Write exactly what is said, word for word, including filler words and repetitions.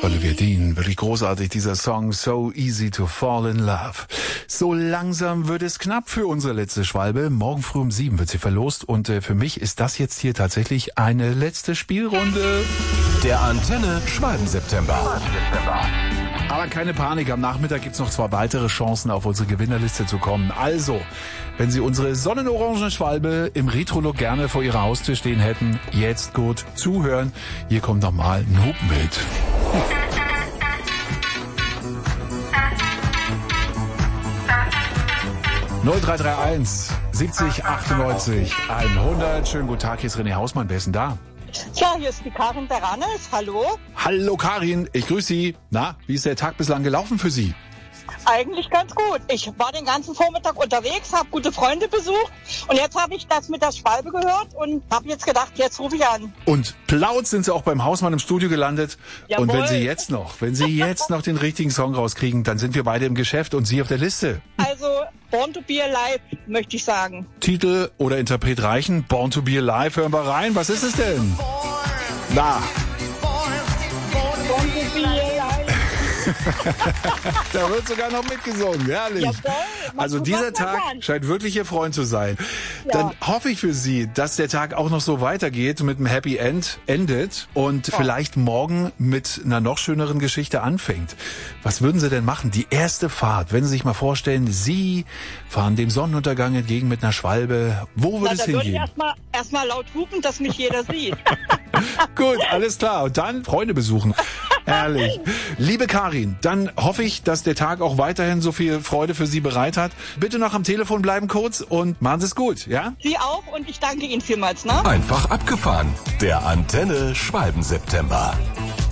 Olivia Dean, wirklich großartig, dieser Song So Easy to Fall in Love. So langsam wird es knapp für unsere letzte Schwalbe. Morgen früh um sieben wird sie verlost und äh, für mich ist das jetzt hier tatsächlich eine letzte Spielrunde. Der Antenne Schwalben-September. Aber keine Panik, am Nachmittag gibt's noch zwei weitere Chancen, auf unsere Gewinnerliste zu kommen. Also, wenn Sie unsere sonnenorange Schwalbe im Retro-Look gerne vor Ihrer Haustür stehen hätten, jetzt gut zuhören. Hier kommt nochmal ein Hupenbild. null drei drei eins siebzig achtundneunzig hundert. Schönen guten Tag, hier ist René Hausmann. Wer ist denn da? Ja, hier ist die Karin Beranes. Hallo. Hallo Karin, ich grüße Sie. Na, wie ist der Tag bislang gelaufen für Sie? Eigentlich ganz gut. Ich war den ganzen Vormittag unterwegs, habe gute Freunde besucht und jetzt habe ich das mit der Schwalbe gehört und habe jetzt gedacht, jetzt rufe ich an. Und plaut sind Sie auch beim Hausmann im Studio gelandet. Jawohl. Und wenn Sie jetzt noch, wenn Sie jetzt noch den richtigen Song rauskriegen, dann sind wir beide im Geschäft und Sie auf der Liste. Also Born to be Alive, möchte ich sagen. Titel oder Interpret reichen. Born to be Alive, hören wir rein. Was ist es denn? Na. Born to be Alive. Da wird sogar noch mitgesungen, herrlich. Jawohl, also dieser Tag scheint wirklich Ihr Freund zu sein. Ja. Dann hoffe ich für Sie, dass der Tag auch noch so weitergeht, mit einem Happy End endet und Ja. vielleicht morgen mit einer noch schöneren Geschichte anfängt. Was würden Sie denn machen? Die erste Fahrt, wenn Sie sich mal vorstellen, Sie fahren dem Sonnenuntergang entgegen mit einer Schwalbe. Wo würde Na, es da würde ich hingehen? erstmal erstmal laut hupen, dass mich jeder sieht. Gut, alles klar. Und dann Freunde besuchen. Herrlich. Liebe Karin, dann hoffe ich, dass der Tag auch weiterhin so viel Freude für Sie bereit hat. Bitte noch am Telefon bleiben kurz und machen Sie es gut, ja? Sie auch und ich danke Ihnen vielmals, ne? Einfach abgefahren. Der Antenne Schwalben-September.